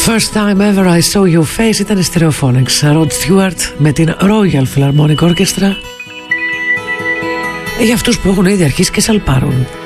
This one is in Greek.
First time ever I saw your face ήταν η Stereophonics, Rod Stewart με την Royal Philharmonic Orchestra, για αυτούς που έχουν ήδη αρχίσει και σαλπάρουν.